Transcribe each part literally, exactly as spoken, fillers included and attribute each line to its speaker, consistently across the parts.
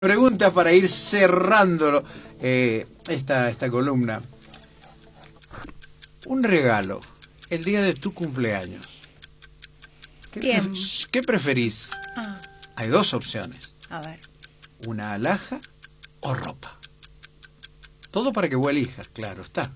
Speaker 1: Pregunta para ir cerrando eh, esta, esta columna. Un regalo el día de tu cumpleaños. ¿Qué,
Speaker 2: Bien.
Speaker 1: pref- ¿qué preferís?
Speaker 2: Ah,
Speaker 1: Hay dos opciones.
Speaker 2: a ver.
Speaker 1: Una alhaja o ropa. Todo para que vos elijas, claro está.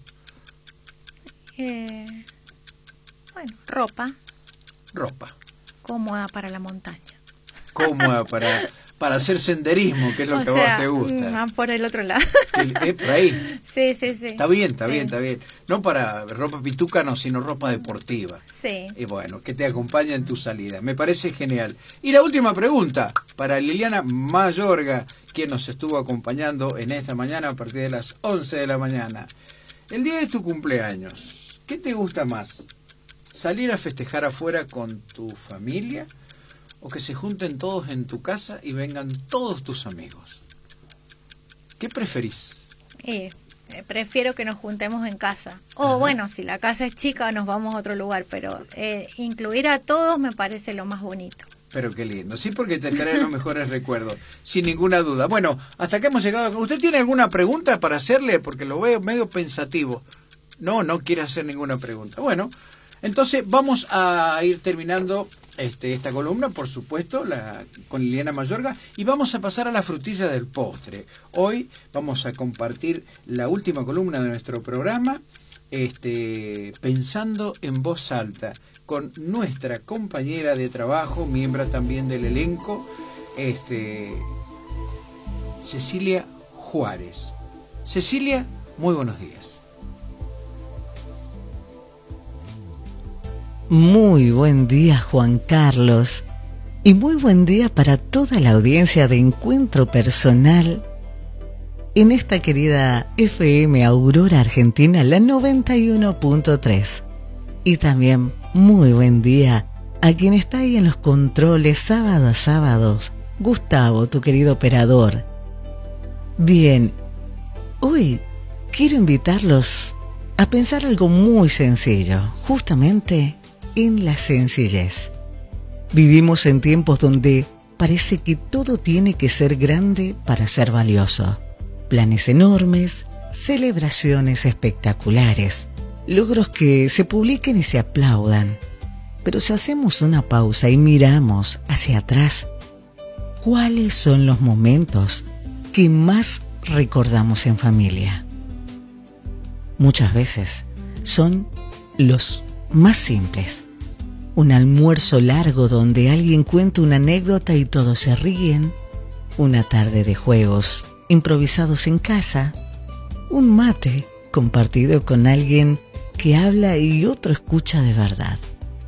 Speaker 2: Eh, bueno, ropa
Speaker 1: Ropa.
Speaker 2: cómoda para la montaña.
Speaker 1: Cómoda para, para hacer senderismo, que es lo
Speaker 2: O
Speaker 1: que a
Speaker 2: sea,
Speaker 1: vos te gusta.
Speaker 2: mm, por el otro lado.
Speaker 1: El- eh, por ahí.
Speaker 2: Sí, sí, sí.
Speaker 1: Está bien, está
Speaker 2: Sí.
Speaker 1: bien, está bien. No para ropa pituca, no, sino ropa deportiva.
Speaker 2: Sí.
Speaker 1: Y bueno, que te acompaña en tu salida. Me parece genial. Y la última pregunta para Liliana Mayorga, quien nos estuvo acompañando en esta mañana a partir de las once de la mañana. El día de tu cumpleaños, ¿qué te gusta más? ¿Salir a festejar afuera con tu familia? ¿O que se junten todos en tu casa y vengan todos tus amigos? ¿Qué preferís?
Speaker 2: Y, eh, prefiero que nos juntemos en casa. O
Speaker 1: Ajá.
Speaker 2: bueno, si la casa es chica nos vamos a otro lugar, pero eh, incluir a todos me parece lo más bonito.
Speaker 1: Pero qué lindo, sí, porque te trae los mejores recuerdos, sin ninguna duda. Bueno, hasta que hemos llegado. ¿Usted tiene alguna pregunta para hacerle? Porque lo veo medio pensativo. No, no quiere hacer ninguna pregunta. Bueno, entonces vamos a ir terminando este, esta columna, por supuesto, la, con Liliana Mayorga, y vamos a pasar a la frutilla del postre. Hoy vamos a compartir la última columna de nuestro programa, este, pensando en voz alta, con nuestra compañera de trabajo, miembro también del elenco, este, Cecilia Juárez. Cecilia, muy buenos días.
Speaker 3: Muy buen día, Juan Carlos, y muy buen día para toda la audiencia de Encuentro Personal en esta querida F M Aurora Argentina, la noventa y uno punto tres. Y también muy buen día a quien está ahí en los controles sábado a sábado, Gustavo, tu querido operador. Bien, hoy quiero invitarlos a pensar algo muy sencillo, justamente en la sencillez. Vivimos en tiempos donde parece que todo tiene que ser grande para ser valioso. Planes enormes, celebraciones espectaculares, logros que se publiquen y se aplaudan. Pero si hacemos una pausa y miramos hacia atrás, ¿cuáles son los momentos que más recordamos en familia? Muchas veces son los más simples. Un almuerzo largo donde alguien cuenta una anécdota y todos se ríen. Una tarde de juegos improvisados en casa. Un mate compartido con alguien que habla y otro escucha de verdad.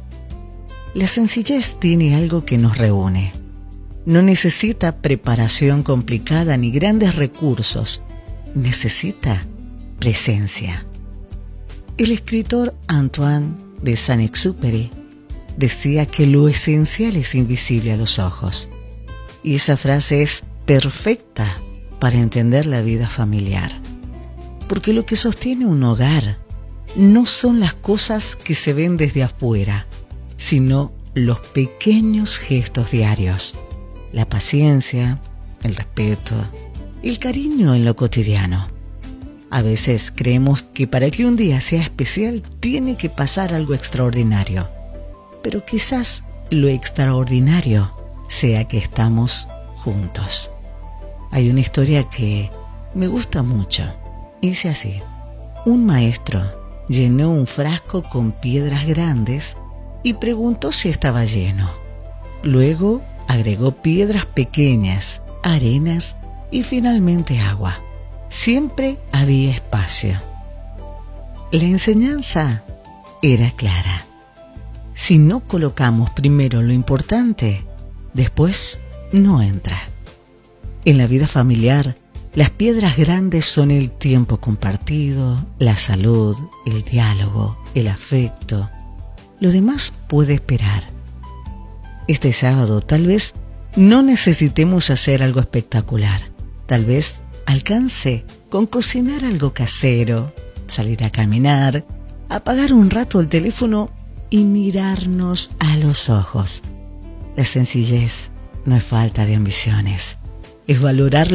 Speaker 3: La sencillez tiene algo que nos reúne. No necesita preparación complicada ni grandes recursos. Necesita presencia. El escritor Antoine de Saint-Exupéry decía que lo esencial es invisible a los ojos. Y esa frase es perfecta para entender la vida familiar. Porque lo que sostiene un hogar no son las cosas que se ven desde afuera, sino los pequeños gestos diarios. La paciencia, el respeto, el cariño en lo cotidiano. A veces creemos que para que un día sea especial tiene que pasar algo extraordinario. Pero quizás lo extraordinario sea que estamos juntos. Hay una historia que me gusta mucho. Dice así: un maestro llenó un frasco con piedras grandes y preguntó si estaba lleno. Luego agregó piedras pequeñas, arenas y finalmente agua. Siempre había espacio. La enseñanza era clara. Si no colocamos primero lo importante, después no entra. En la vida familiar, las piedras grandes son el tiempo compartido, la salud, el diálogo, el afecto. Lo demás puede esperar. Este sábado tal vez no necesitemos hacer algo espectacular. Tal vez alcance con cocinar algo casero, salir a caminar, apagar un rato el teléfono y mirarnos a los ojos. La sencillez no es falta de ambiciones, es valorar